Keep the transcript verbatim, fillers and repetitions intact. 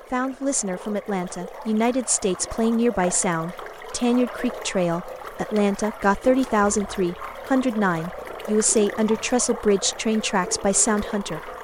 Found listener from Atlanta, United States playing nearby sound. Tanyard Creek Trail, Atlanta, G A thirty thousand three hundred nine, U S A under Trestle Bridge train tracks by Sound Hunter.